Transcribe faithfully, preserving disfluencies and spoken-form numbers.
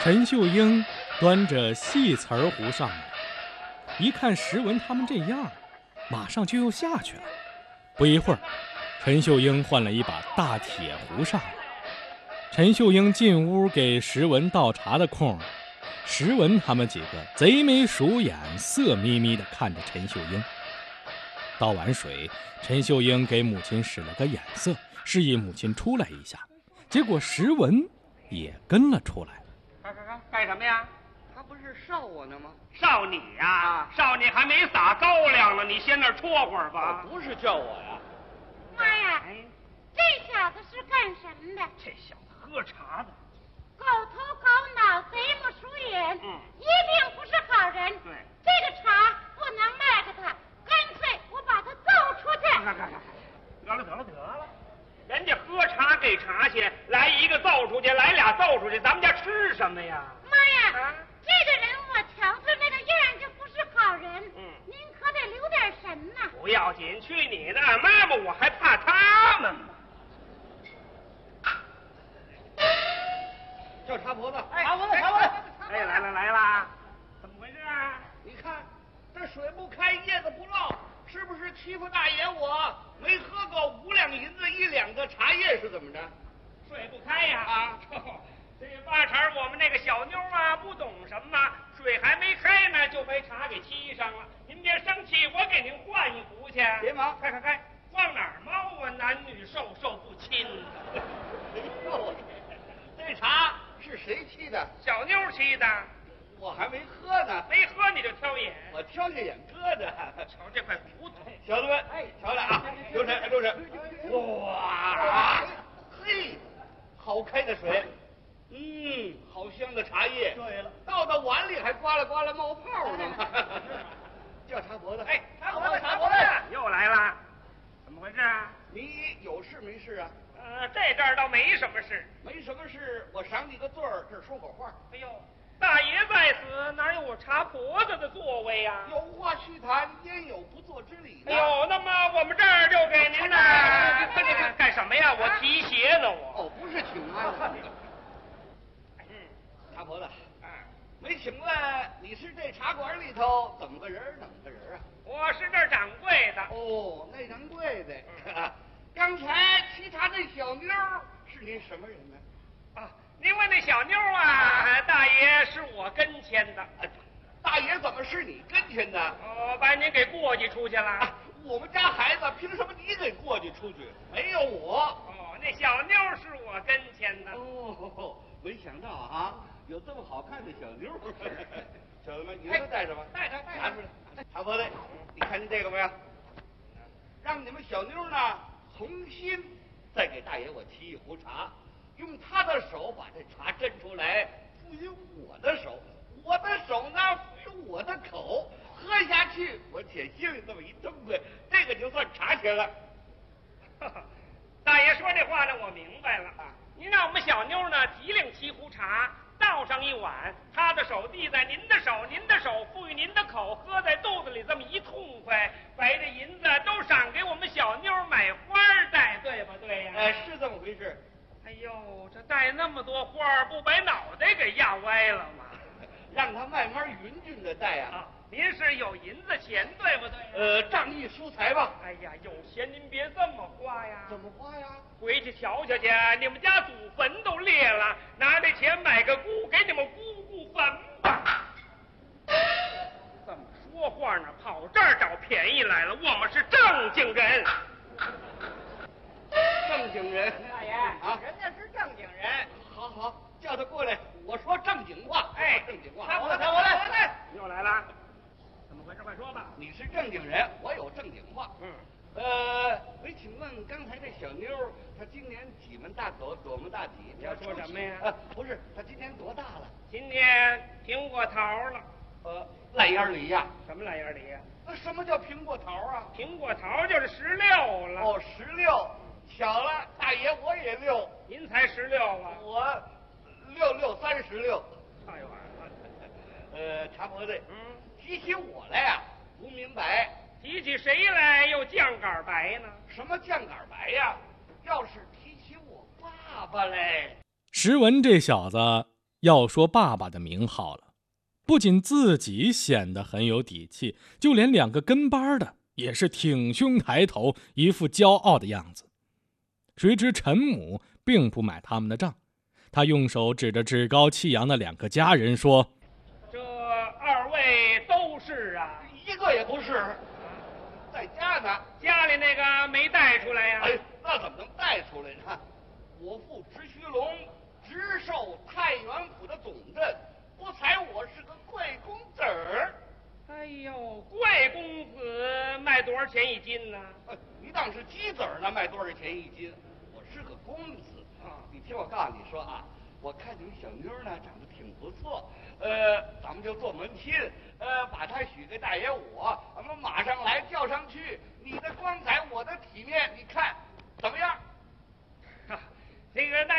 陈秀英端着细瓷儿壶上来，一看石文他们这样，马上就又下去了。不一会儿，陈秀英换了一把大铁壶上来。陈秀英进屋给石文倒茶的空，石文他们几个贼眉鼠眼，色眯眯地看着陈秀英。倒完水，陈秀英给母亲使了个眼色，示意母亲出来一下。结果石文也跟了出来。 干干干干什么呀？ 他不是烧我呢吗？ 烧你呀、啊！烧你还没撒高粱呢，你先那儿戳会儿吧。 不是叫我呀。 妈呀！哎，这小子是干什么的？ 这小子喝茶的。 狗头狗脑，贼目鼠眼，嗯，一定不是好人。 对， 这个茶不能卖给他，干脆我把他揍出去。 看看看，得了得了得了，人家喝茶给茶去，来一个揍出去，来俩揍出去，咱们家吃什么呀？ 妈呀，啊、这个人我瞧着那个样就不是好人。嗯，您可得留点神呐。 不要紧，去你的，妈妈我还怕他们吗？ 叫茶婆子， 哎， 茶婆子，茶婆子， 哎，来了来了，怎么回事啊？ 你看这水不开，叶子不落，是不是欺负大爷我？没喝够五两银子一两个茶叶是怎么着？ 水不开呀！ 啊， 这八成我们那个小妞啊不懂什么，水还没开呢就被茶给沏上了。您别生气，我给您换一壶去。 别忙， 开开开，往哪儿猫啊？男女授受不亲的。 这茶是谁沏的？ 小妞沏的。 我还没喝呢。 没喝你就挑眼？ 我挑下眼疙瘩。 瞧这块骨头， 小子们，哎，瞧来啊，留神，留神。哇，嘿，好开的水，嗯，好香的茶叶。对了，倒到碗里还呱啦呱啦冒泡呢嘛。叫茶婆子， 哎， 茶婆子，茶婆子， 又来了，怎么回事啊？ 你有事没事啊？ 呃，这阵儿倒没什么事。 没什么事，我赏你个座儿，这儿说会儿话。 哎呦，大爷在此，哪有我茶婆子的座位呀、啊？ 有话须谈，焉有不做之理呢？ 哎呦，那么我们这儿就给您呢。干什么呀？我提鞋呢，我。 哦，不是请安。嗯，茶婆子，啊，没请问你是这茶馆里头怎么个人怎么个人啊？ 我是这儿掌柜的。 哦，那掌柜的。嗯刚才沏茶那小妞是您什么人呢？ 啊，您问那小妞啊，啊大爷是我跟前的。 啊、大爷怎么是你跟前的？ 哦，把您给过继出去了。 啊、我们家孩子凭什么你给过继出去？没有我。 哦，那小妞是我跟前的。 哦，没想到啊，有这么好看的小妞。小子们，你说带什么？ 带着，带着。 拿出来。茶婆子，你看见这个没有？让你们小妞呢。重新再给大爷我沏一壶茶，用他的手把这茶斟出来，赋予我的手，我的手呢赋予我的口，喝下去我且心里这么一痛快，这个就算茶钱了。 大爷说这话呢，我明白了。您让我们小妞呢提领沏壶茶，倒上一碗，他的手递在您的手，您的手赋予您的口，喝在肚子里这么一痛快，把这银子都赏给我们小妞买花戴，对不对呀？ 哎，是这么回事。 哎呦，这戴那么多花，不把脑袋给压歪了吗？ 让他慢慢匀匀的戴啊。 啊，您是有银子钱，对不对？ 呃，仗义疏财吧。 哎呀，有钱您别这么花呀。 怎么花呀？ 回去瞧瞧去，你们家祖坟都裂了，拿这钱买个姑，给你们姑姑坟吧。这么说话呢，跑这儿找便宜来了。我们是正经人。 正经人， 大爷啊， 人家是正经人。 好好，叫他过来，我说正经话。 哎， 正经话。 他我来，我来，又来了。怎么回事？快说吧。 你是正经人，我有正经话。嗯。呃，没请问刚才这小妞，她今年几门大走，多门大体？ 你要说什么呀？ 啊，不是，她今年多大了？ 今年苹果桃了。 呃，烂眼梨呀？ 什么烂眼梨呀？ 那什么叫苹果桃啊？ 苹果桃就是十六了。 哦，十六。巧了，大爷我也六。 您才十六啊？ 我六六三十六。 差一晚了。 呃，茶婆子， 嗯， 提起我来呀，不明白。 提起谁来又酱杆白呢？ 什么酱杆白呀？要是提起我爸爸嘞。 石文这小子要说爸爸的名号了，不仅自己显得很有底气，就连两个跟班的也是挺胸抬头，一副骄傲的样子。谁知陈母并不买他们的账，他用手指着趾高气扬的两个家人说： 这二位都是啊？ 一个也不是，在家呢。 家里那个没带出来呀、 哎，那怎么能带出来呢？我父直须龙直授太原府的总镇，不才我是个贵公子儿。 哎呦，贵公子卖多少钱一斤呢？ 哎，你当是鸡子儿呢，卖多少钱一斤？我是个公子啊！你听我告诉你说啊，我看你们小妞呢长得挺不错，呃，咱们就做门亲，呃，把她许给大爷我，咱们马上来叫上去，你的光彩，我的体面，你看怎么样？ 这个大